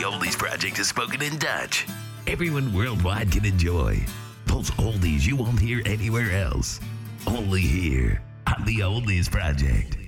The Oldies Project is spoken in Dutch. Everyone worldwide can enjoy. Those oldies you won't hear anywhere else. Only here on The Oldies Project.